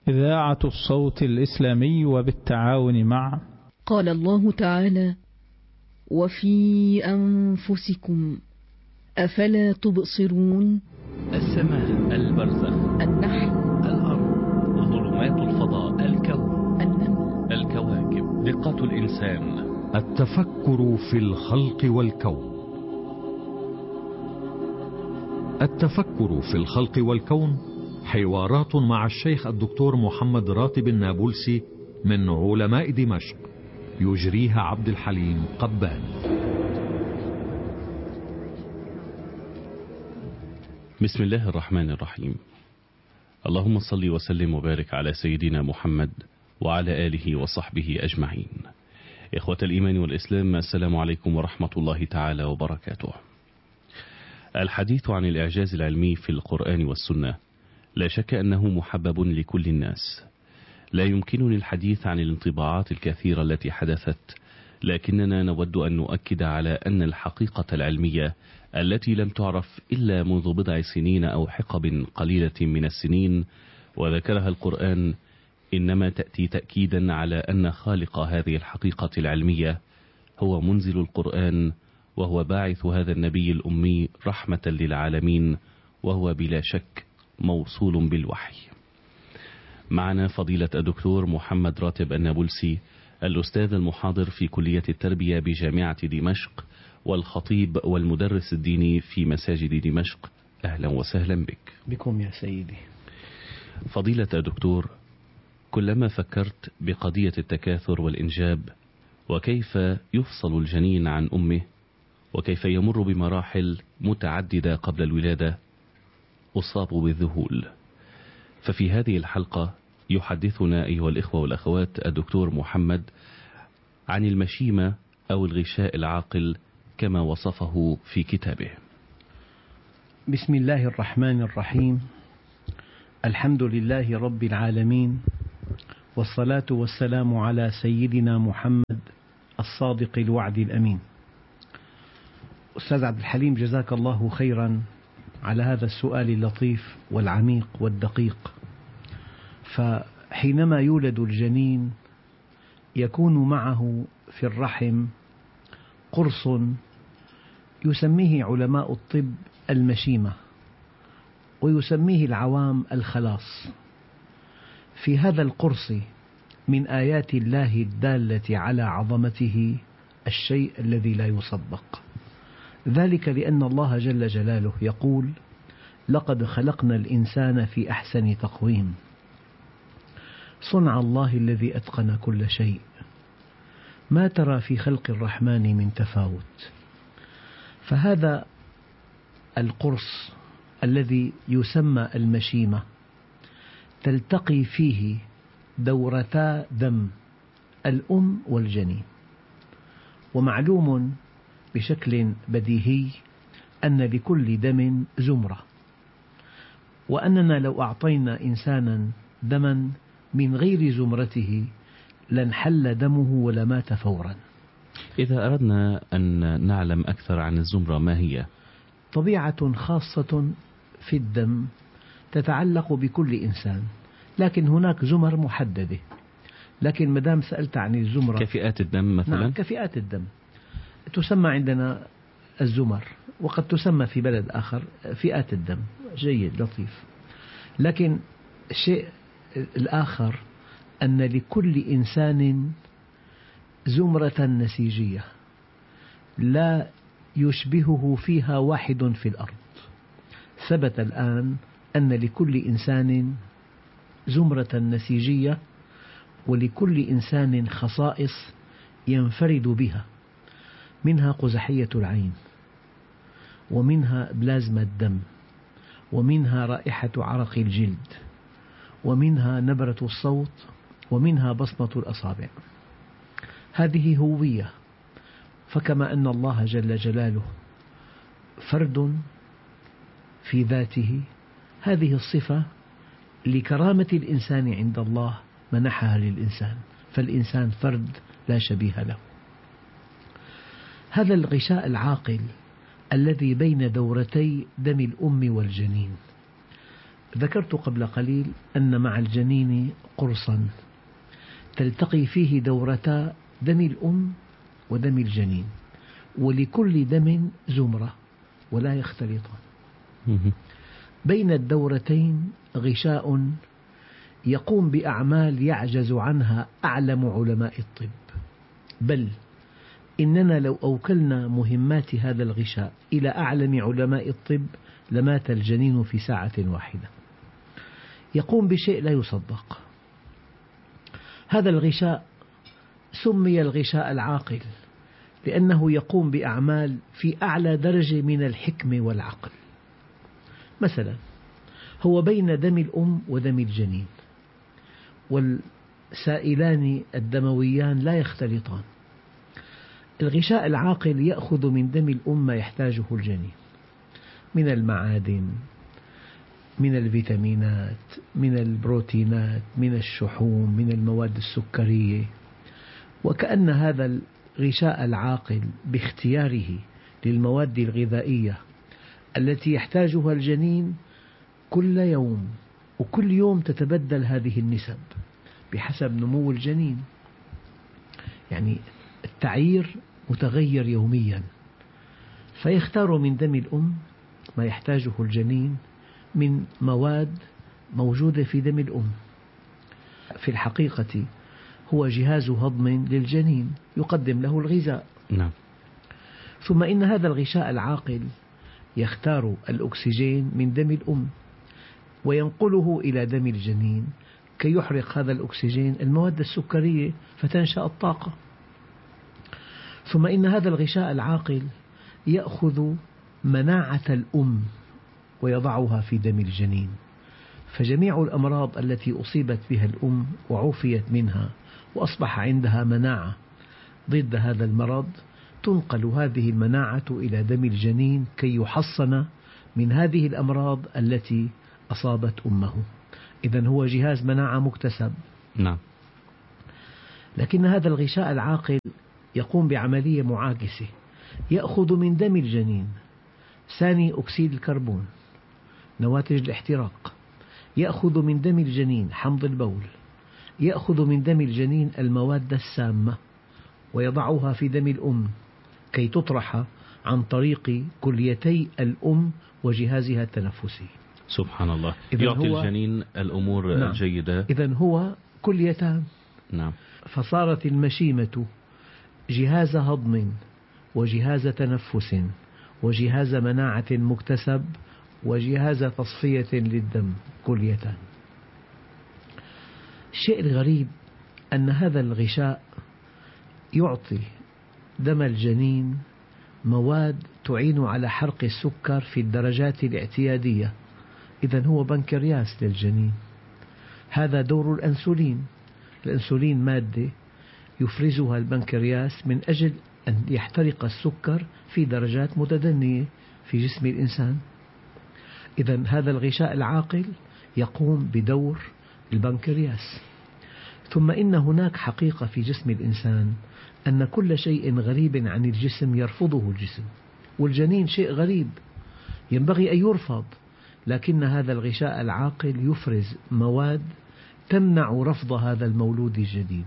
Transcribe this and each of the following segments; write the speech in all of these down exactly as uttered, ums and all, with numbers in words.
إذاعة الصوت الإسلامي وبالتعاون مع قال الله تعالى: وفي أنفسكم أفلا تبصرون. السماء، البرزخ، النحل، الأرض، ظلمات الفضاء، الكون، النمل، الكواكب، دقة الإنسان، التفكر في الخلق والكون. التفكر في الخلق والكون حوارات مع الشيخ الدكتور محمد راتب النابلسي من علماء دمشق، يجريها عبد الحليم قبان. بسم الله الرحمن الرحيم. اللهم صل وسلم وبارك على سيدنا محمد وعلى آله وصحبه أجمعين. إخوة الإيمان والإسلام، السلام عليكم ورحمة الله تعالى وبركاته. الحديث عن الإعجاز العلمي في القرآن والسنة لا شك أنه محبب لكل الناس. لا يمكنني الحديث عن الانطباعات الكثيرة التي حدثت، لكننا نود أن نؤكد على أن الحقيقة العلمية التي لم تعرف إلا منذ بضع سنين أو حقب قليلة من السنين وذكرها القرآن، إنما تأتي تأكيدا على أن خالق هذه الحقيقة العلمية هو منزل القرآن، وهو باعث هذا النبي الأمي رحمة للعالمين، وهو بلا شك موصول بالوحي. معنا فضيلة الدكتور محمد راتب النابلسي، الأستاذ المحاضر في كلية التربية بجامعة دمشق، والخطيب والمدرس الديني في مساجد دمشق. أهلا وسهلا بك. بكم يا سيدي. فضيلة الدكتور، كلما فكرت بقضية التكاثر والإنجاب، وكيف يفصل الجنين عن أمه، وكيف يمر بمراحل متعددة قبل الولادة، أصاب بالذهول. ففي هذه الحلقة يحدثنا أيها الإخوة والأخوات الدكتور محمد عن المشيمة أو الغشاء العاقل كما وصفه في كتابه. بسم الله الرحمن الرحيم. الحمد لله رب العالمين، والصلاة والسلام على سيدنا محمد الصادق الوعد الأمين. أستاذ عبد الحليم، جزاك الله خيرا على هذا السؤال اللطيف والعميق والدقيق. فحينما يولد الجنين يكون معه في الرحم قرص يسميه علماء الطب المشيمة، ويسميه العوام الخلاص. في هذا القرص من آيات الله الدالة على عظمته الشيء الذي لا يصدق، ذلك لأن الله جل جلاله يقول: لقد خلقنا الإنسان في أحسن تقويم، صنع الله الذي أتقن كل شيء، ما ترى في خلق الرحمن من تفاوت. فهذا القرص الذي يسمى المشيمة تلتقي فيه دورتا دم الأم والجنين. ومعلوم بشكل بديهي أن لكل دم زمرة، وأننا لو أعطينا إنسانا دما من غير زمرته لانحل دمه ولمات فورا. إذا أردنا أن نعلم أكثر عن الزمرة، ما هي؟ طبيعة خاصة في الدم تتعلق بكل إنسان، لكن هناك زمر محددة. لكن مدام سألت عن الزمرة، كفئات الدم مثلا؟ نعم، كفئات الدم تسمى عندنا الزمر، وقد تسمى في بلد آخر فئات الدم. جيد، لطيف. لكن الشيء الآخر أن لكل إنسان زمرة نسيجية لا يشبهه فيها واحد في الأرض. ثبت الآن أن لكل إنسان زمرة نسيجية، ولكل إنسان خصائص ينفرد بها، منها قزحية العين، ومنها بلازما الدم، ومنها رائحة عرق الجلد، ومنها نبرة الصوت، ومنها بصمة الأصابع. هذه هوية. فكما أن الله جل جلاله فرد في ذاته، هذه الصفة لكرامة الإنسان عند الله منحها للإنسان، فالإنسان فرد لا شبيه له. هذا الغشاء العاقل الذي بين دورتي دم الأم والجنين ذكرت قبل قليل أن مع الجنين قرصا تلتقي فيه دورتا دم الأم ودم الجنين، ولكل دم زمرة ولا يختلطان. بين الدورتين غشاء يقوم بأعمال يعجز عنها أعلم علماء الطب، بل إننا لو أوكلنا مهمات هذا الغشاء إلى أعلم علماء الطب لمات الجنين في ساعة واحدة. يقوم بشيء لا يصدق. هذا الغشاء سمي الغشاء العاقل لأنه يقوم بأعمال في أعلى درجة من الحكمة والعقل. مثلا هو بين دم الأم ودم الجنين، والسائلان الدمويان لا يختلطان. الغشاء العاقل يأخذ من دم الأم ما يحتاجه الجنين من المعادن، من الفيتامينات، من البروتينات، من الشحوم، من المواد السكرية. وكأن هذا الغشاء العاقل باختياره للمواد الغذائية التي يحتاجها الجنين كل يوم، وكل يوم تتبدل هذه النسب بحسب نمو الجنين، يعني التعيير متغير يوميا، فيختار من دم الأم ما يحتاجه الجنين من مواد موجودة في دم الأم. في الحقيقة هو جهاز هضم للجنين يقدم له الغذاء. نعم. ثم إن هذا الغشاء العاقل يختار الأكسجين من دم الأم وينقله إلى دم الجنين كي يحرق هذا الأكسجين المواد السكرية فتنشأ الطاقة. ثم إن هذا الغشاء العاقل يأخذ مناعة الأم ويضعها في دم الجنين، فجميع الأمراض التي أصيبت بها الأم وعوفيت منها وأصبح عندها مناعة ضد هذا المرض تنقل هذه المناعة إلى دم الجنين كي يحصن من هذه الأمراض التي أصابت أمه. إذن هو جهاز مناعة مكتسب. نعم. لكن هذا الغشاء العاقل يقوم بعملية معاكسة، يأخذ من دم الجنين ثاني أكسيد الكربون نواتج الاحتراق، يأخذ من دم الجنين حمض البول، يأخذ من دم الجنين المواد السامة ويضعها في دم الأم كي تطرح عن طريق كليتي الأم وجهازها التنفسي. سبحان الله. يعطي الجنين الأمور نعم. الجيدة. إذن هو كليتان. نعم. فصارت المشيمة جهاز هضم وجهاز تنفس وجهاز مناعة مكتسب وجهاز تصفية للدم كليتان. الشيء الغريب أن هذا الغشاء يعطي دم الجنين مواد تعين على حرق السكر في الدرجات الاعتيادية. إذن هو بنكرياس للجنين. هذا دور الأنسولين. الأنسولين مادة يفرزها البنكرياس من أجل أن يحترق السكر في درجات متدنية في جسم الإنسان. إذن هذا الغشاء العاقل يقوم بدور البنكرياس. ثم إن هناك حقيقة في جسم الإنسان أن كل شيء غريب عن الجسم يرفضه الجسم، والجنين شيء غريب ينبغي أن يرفض، لكن هذا الغشاء العاقل يفرز مواد تمنع رفض هذا المولود الجديد.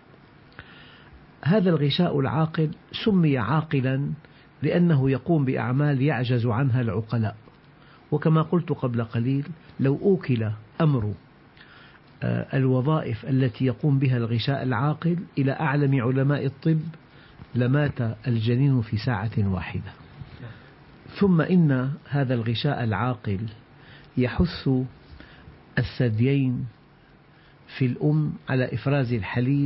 هذا الغشاء العاقل سمي عاقلا لأنه يقوم بأعمال يعجز عنها العقلاء. وكما قلت قبل قليل لو أوكل أمر الوظائف التي يقوم بها الغشاء العاقل إلى أعلم علماء الطب لمات الجنين في ساعة واحدة. ثم إن هذا الغشاء العاقل يحث الثديين في الأم على إفراز الحليب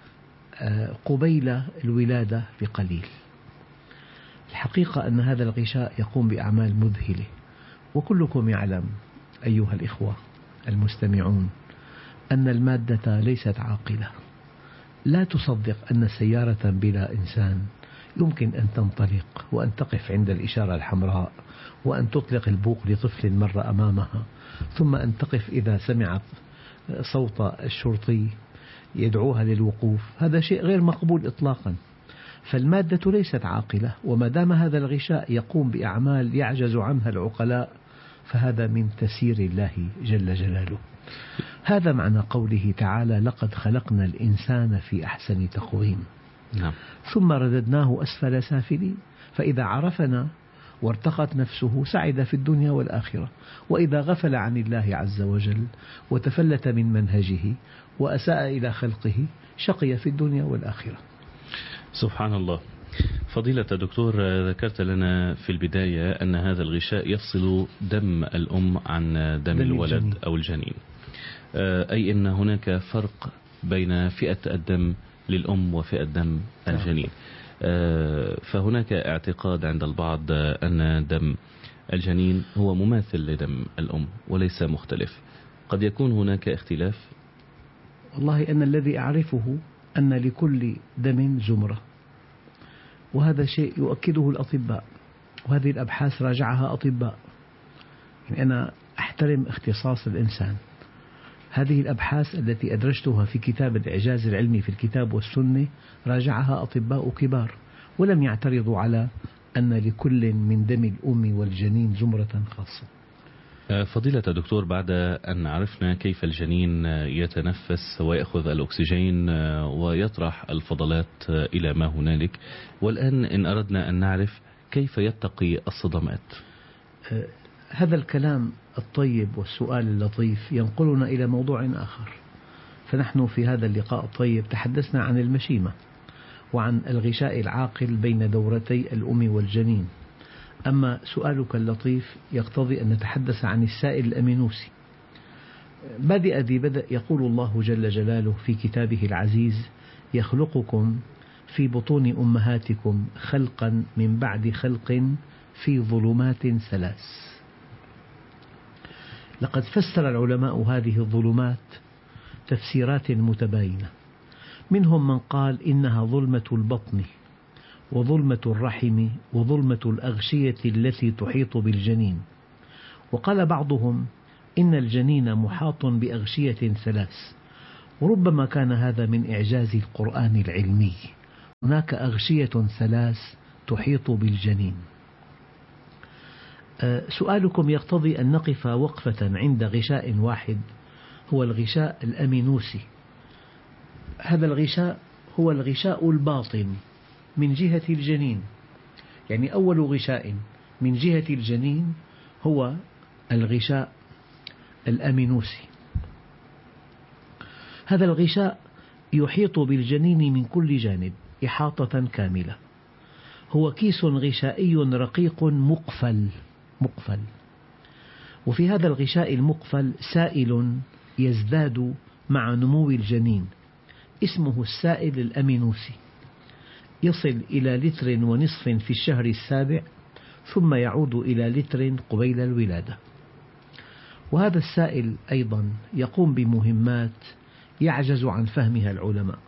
قبيل الولادة بقليل. الحقيقة أن هذا الغشاء يقوم بأعمال مذهلة، وكلكم يعلم أيها الإخوة المستمعون أن المادة ليست عاقلة. لا تصدق أن سيارة بلا إنسان يمكن أن تنطلق وأن تقف عند الإشارة الحمراء وأن تطلق البوق لطفل مر أمامها، ثم أن تقف إذا سمعت صوت الشرطي يدعوها للوقوف. هذا شيء غير مقبول إطلاقا. فالمادة ليست عاقلة، وما دام هذا الغشاء يقوم بأعمال يعجز عنها العقلاء فهذا من تسيير الله جل جلاله. هذا معنى قوله تعالى: لقد خلقنا الإنسان في أحسن تقويم. نعم. ثم رددناه أسفل سافلين. فإذا عرفنا وارتقت نفسه سعد في الدنيا والآخرة، وإذا غفل عن الله عز وجل وتفلت من منهجه وأساء إلى خلقه شقي في الدنيا والآخرة. سبحان الله. فضيلة الدكتور، ذكرت لنا في البداية أن هذا الغشاء يفصل دم الأم عن دم, دم الولد الجنين. أو الجنين، أي أن هناك فرق بين فئة الدم للأم وفئة دم الجنين. فهناك اعتقاد عند البعض أن دم الجنين هو مماثل لدم الأم وليس مختلف. قد يكون هناك اختلاف؟ والله أنا الذي أعرفه أن لكل دم زمرة، وهذا شيء يؤكده الأطباء، وهذه الأبحاث راجعها أطباء. يعني أنا أحترم اختصاص الإنسان. هذه الأبحاث التي أدرجتها في كتاب الإعجاز العلمي في الكتاب والسنة راجعها أطباء كبار، ولم يعترضوا على أن لكل من دم الأم والجنين زمرة خاصة. فضيلة الدكتور، بعد أن عرفنا كيف الجنين يتنفس ويأخذ الأكسجين ويطرح الفضلات إلى ما هنالك، والآن إن أردنا أن نعرف كيف يتقي الصدمات. هذا الكلام الطيب والسؤال اللطيف ينقلنا إلى موضوع آخر. فنحن في هذا اللقاء الطيب تحدثنا عن المشيمة وعن الغشاء العاقل بين دورتي الأم والجنين. أما سؤالك اللطيف يقتضي أن نتحدث عن السائل الأمينوسي. بادئ ذي بدء، يقول الله جل جلاله في كتابه العزيز: يخلقكم في بطون أمهاتكم خلقا من بعد خلق في ظلمات ثلاث. لقد فسر العلماء هذه الظلمات تفسيرات متباينة، منهم من قال إنها ظلمة البطن وظلمة الرحم وظلمة الأغشية التي تحيط بالجنين، وقال بعضهم إن الجنين محاط بأغشية ثلاث، وربما كان هذا من إعجاز القرآن العلمي. هناك أغشية ثلاث تحيط بالجنين. سؤالكم يقتضي أن نقف وقفة عند غشاء واحد، هو الغشاء الأمينوسي. هذا الغشاء هو الغشاء الباطن من جهة الجنين، يعني أول غشاء من جهة الجنين هو الغشاء الأمينوسي. هذا الغشاء يحيط بالجنين من كل جانب إحاطة كاملة. هو كيس غشائي رقيق مقفل مقفل وفي هذا الغشاء المقفل سائل يزداد مع نمو الجنين، اسمه السائل الأمينوسي، يصل إلى لتر ونصف في الشهر السابع، ثم يعود إلى لتر قبيل الولادة. وهذا السائل أيضا يقوم بمهمات يعجز عن فهمها العلماء.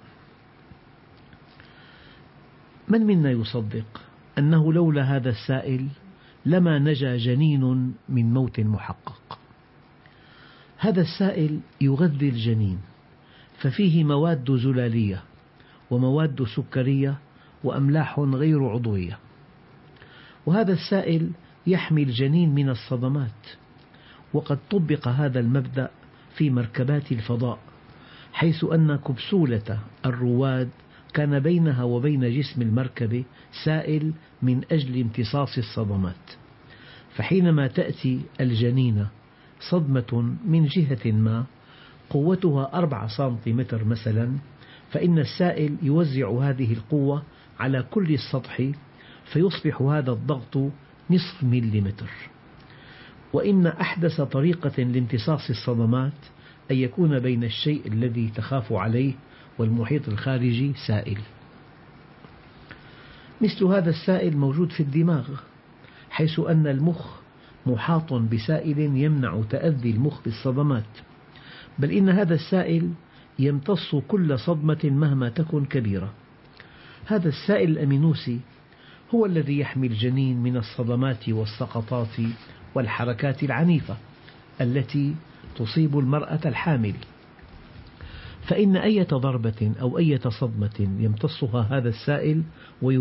من منا يصدق أنه لولا هذا السائل لما نجا جنين من موت محقق؟ هذا السائل يغذي الجنين، ففيه مواد زلالية ومواد سكرية وأملاح غير عضوية. وهذا السائل يحمي الجنين من الصدمات، وقد طبق هذا المبدأ في مركبات الفضاء، حيث أن كبسولة الرواد كان بينها وبين جسم المركبة سائل من أجل امتصاص الصدمات. فحينما تأتي الجنين صدمة من جهة ما قوتها أربعة سنتيمتر مثلا، فإن السائل يوزع هذه القوة على كل السطح، فيصبح هذا الضغط نصف مليمتر. وإن أحدث طريقة لامتصاص الصدمات أن يكون بين الشيء الذي تخاف عليه والمحيط الخارجي سائل. مثل هذا السائل موجود في الدماغ، حيث أن المخ محاط بسائل يمنع تأذي المخ بالصدمات، بل إن هذا السائل يمتص كل صدمة مهما تكن كبيرة. هذا السائل الأمينوسي هو الذي يحمي الجنين من الصدمات والسقطات والحركات العنيفة التي تصيب المرأة الحامل. فإن أي ضربة أو أي صدمة يمتصها هذا السائل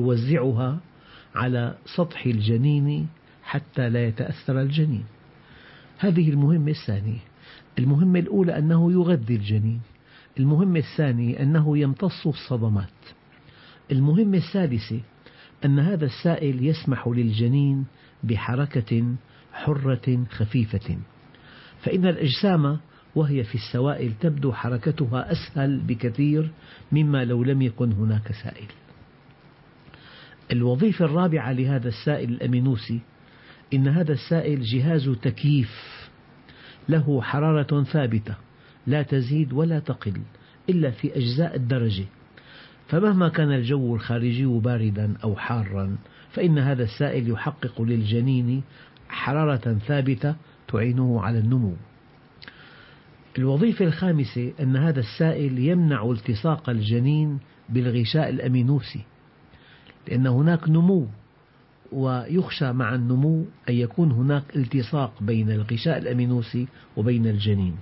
ويوزعها على سطح الجنين حتى لا يتأثر الجنين. هذه المهمة الثانية. المهمة الأولى أنه يغذي الجنين. المهمة الثانية أنه يمتص الصدمات. المهمة الثالثة أن هذا السائل يسمح للجنين بحركة حرة خفيفة، فإن الأجسام وهي في السوائل تبدو حركتها أسهل بكثير مما لو لم يكن هناك سائل. الوظيفة الرابعة لهذا السائل الأمينوسي إن هذا السائل جهاز تكييف له حرارة ثابتة لا تزيد ولا تقل إلا في أجزاء الدرجة، فمهما كان الجو الخارجي باردا أو حارا فإن هذا السائل يحقق للجنين حرارة ثابتة تعينه على النمو. الوظيفة الخامسة أن هذا السائل يمنع التصاق الجنين بالغشاء الأمينوسي، لأن هناك نمو ويخشى مع النمو أن يكون هناك التصاق بين الغشاء الأمينوسي وبين الجنين،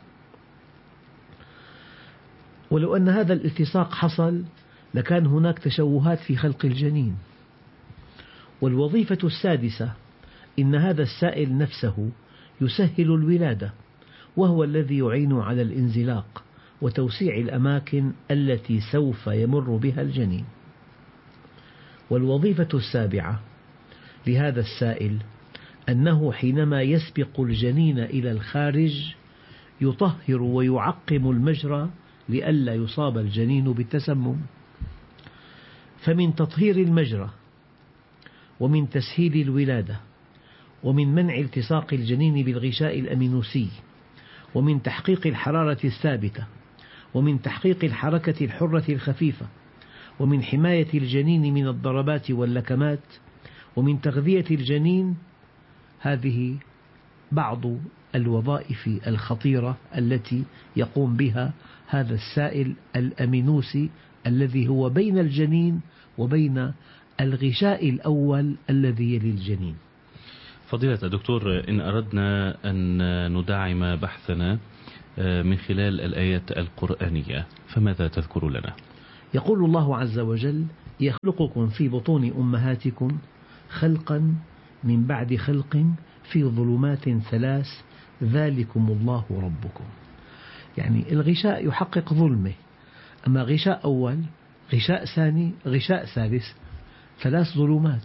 ولو أن هذا الالتصاق حصل لكان هناك تشوهات في خلق الجنين. والوظيفة السادسة إن هذا السائل نفسه يسهل الولادة، وهو الذي يعين على الانزلاق وتوسيع الأماكن التي سوف يمر بها الجنين. والوظيفة السابعة لهذا السائل أنه حينما يسبق الجنين إلى الخارج يطهر ويعقم المجرى لئلا يصاب الجنين بالتسمم. فمن تطهير المجرى ومن تسهيل الولادة ومن منع التصاق الجنين بالغشاء الأمينوسي ومن تحقيق الحرارة الثابتة ومن تحقيق الحركة الحرة الخفيفة ومن حماية الجنين من الضربات واللكمات ومن تغذية الجنين، هذه بعض الوظائف الخطيرة التي يقوم بها هذا السائل الأمينوسي الذي هو بين الجنين وبين الغشاء الأول الذي يلي الجنين. فضيلة الدكتور، إن أردنا أن ندعم بحثنا من خلال الآيات القرآنية فماذا تذكر لنا؟ يقول الله عز وجل: يخلقكم في بطون أمهاتكم خلقا من بعد خلق في ظلمات ثلاث ذلكم الله ربكم. يعني الغشاء يحقق ظلمة، أما غشاء أول، غشاء ثاني، غشاء ثالث، ثلاث ظلمات.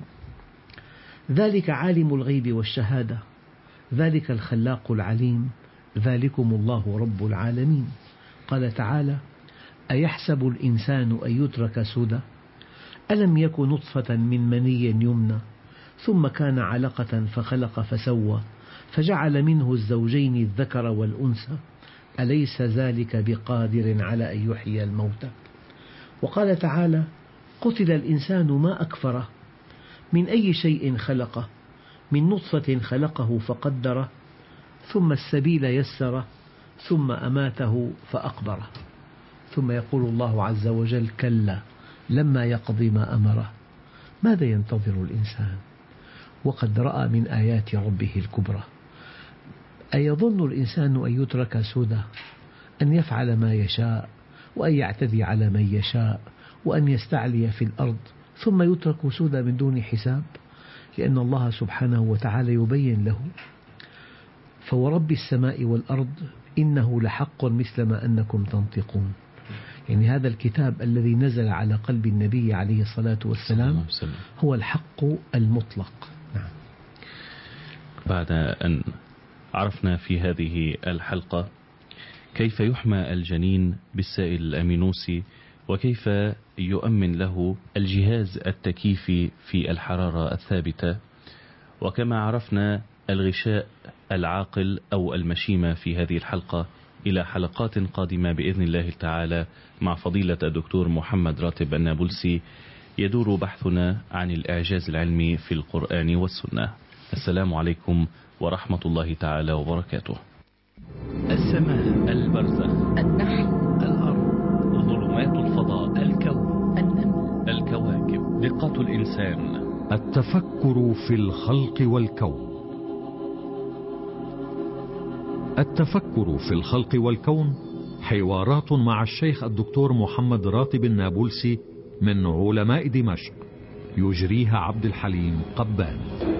ذلك عالم الغيب والشهادة، ذلك الخلاق العليم، ذلكم الله رب العالمين. قال تعالى: أيحسب الإنسان أن يترك سدى ألم يك نطفة من مني يمنى ثم كان علقة فخلق فسوى فجعل منه الزوجين الذكر والأنثى أليس ذلك بقادر على أن يحيي الموتى. وقال تعالى: قتل الإنسان ما أكفره من أي شيء خلقه من نطفة خلقه فقدره ثم السبيل يسره ثم أماته فأقبره. ثم يقول الله عز وجل: كلا لما يقض ما أمره ماذا ينتظر الإنسان وقد رأى من آيات ربه الكبرى. أيظن الإنسان أن يترك سدى، أن يفعل ما يشاء وأن يعتدي على من يشاء وأن يستعلي في الأرض ثم يترك سدى من دون حساب؟ لأن الله سبحانه وتعالى يبين له: فورب السماء والأرض إنه لحق مثل ما أنكم تنطقون. يعني هذا الكتاب الذي نزل على قلب النبي عليه الصلاة والسلام هو الحق المطلق. نعم. بعد أن عرفنا في هذه الحلقة كيف يحمى الجنين بالسائل الأمينوسي وكيف يؤمن له الجهاز التكييفي في الحرارة الثابتة، وكما عرفنا الغشاء العاقل أو المشيمة في هذه الحلقة، إلى حلقات قادمة بإذن الله تعالى مع فضيلة الدكتور محمد راتب النابلسي يدور بحثنا عن الإعجاز العلمي في القرآن والسنة. السلام عليكم ورحمة الله تعالى وبركاته. السماء، البرزخ، النحل، الأرض، ظلمات الفضاء، الكون، النمل، الكواكب، دقة الإنسان، التفكر في الخلق والكون. التفكر في الخلق والكون حوارات مع الشيخ الدكتور محمد راتب النابلسي من علماء دمشق، يجريها عبد الحليم قبان.